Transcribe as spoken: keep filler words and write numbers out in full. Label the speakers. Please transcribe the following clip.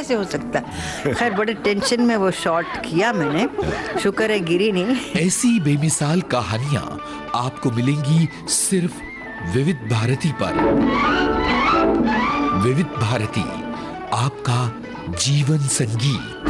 Speaker 1: कैसे हो सकता? खैर बड़े टेंशन में वो शॉट किया मैंने, शुक्र है गिरी नहीं।
Speaker 2: ऐसी बेमिसाल कहानियां आपको मिलेंगी सिर्फ विविध भारती पर। विविध भारती, आपका जीवन संगीत।